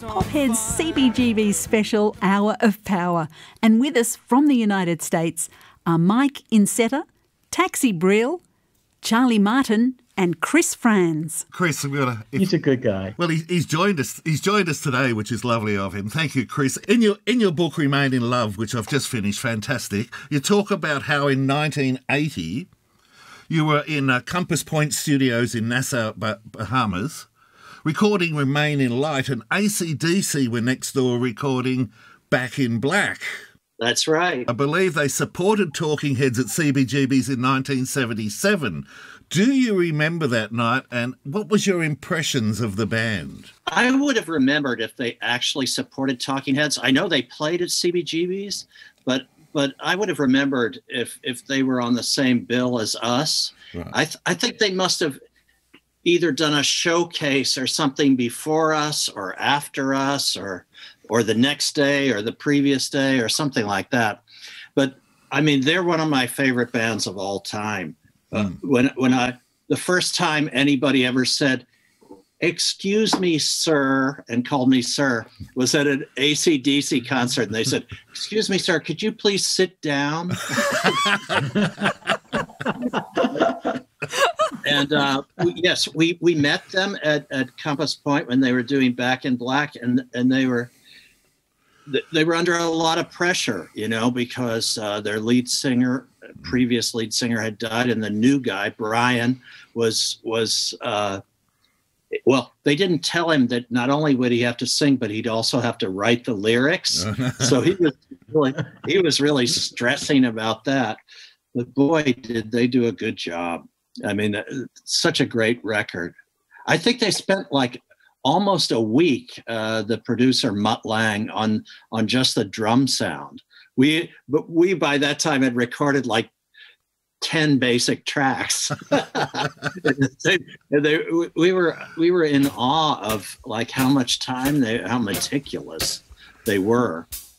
Pophead's CBGB special Hour of Power. And with us from the United States are Mike Insetta, Taxi Brill, Charlie Martin and Chris Franz. Chris, he's a good guy. Well, he's joined us. He's joined us today, which is lovely of him. Thank you, Chris. In your book, Remain in Love, which I've just finished, fantastic, you talk about how in 1980 you were in Compass Point Studios in Nassau, Bahamas, recording Remain in Light, and AC/DC were next door recording Back in Black. That's right. I believe they supported Talking Heads at CBGB's in 1977. Do you remember that night, and what was your impressions of the band? I would have remembered if they actually supported Talking Heads. I know they played at CBGB's, but I would have remembered if they were on the same bill as us. Right. I think they must have either done a showcase or something before us or after us or the next day or the previous day or something like that. But I mean, they're one of my favorite bands of all time. The first time anybody ever said, "Excuse me, sir," and called me sir, was at an AC/DC concert. And they said, "Excuse me, sir, could you please sit down?" And yes, we met them at Compass Point when they were doing Back in Black, and they were under a lot of pressure, because their previous lead singer had died, and the new guy, Brian, was well, they didn't tell him that not only would he have to sing, but he'd also have to write the lyrics. So he was really stressing about that. But boy, did they do a good job. I mean, such a great record. I think they spent like almost a week, the producer Mutt Lang, on just the drum sound. We by that time had recorded like 10 basic tracks. We were in awe of like how much time how meticulous they were.